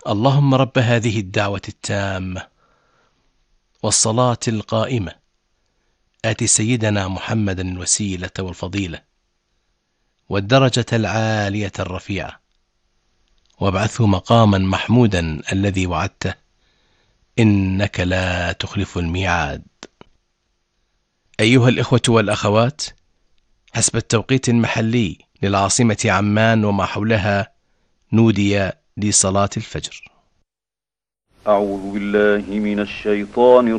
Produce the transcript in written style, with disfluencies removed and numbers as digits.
اللهم رب هذه الدعوة التامة والصلاة القائمة آت سيدنا محمدا الوسيلة والفضيلة والدرجة العالية الرفيعة وابعثه مقاما محمودا الذي وعدته إنك لا تخلف الميعاد. أيها الإخوة والأخوات، حسب التوقيت المحلي للعاصمة عمان وما حولها نودي لصلاة الفجر. أعوذ بالله من الشيطان